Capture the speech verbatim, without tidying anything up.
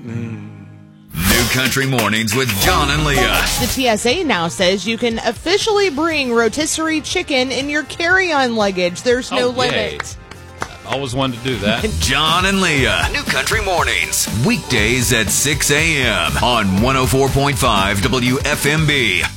New Country Mornings with John and Leah. The T S A now says you can officially bring rotisserie chicken in your carry-on luggage. There's no Oh, yay. limit. Always wanted to do that. John and Leah. New Country Mornings. Weekdays at six a.m. on one oh four point five W F M B.